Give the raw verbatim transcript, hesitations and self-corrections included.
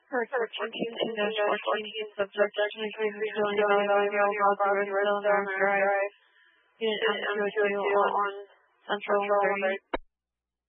Part fourteen, fourteen fourteen, subject twenty-three million dollars Bobby Redstone Drive, Unit M two oh two on Central Liberty.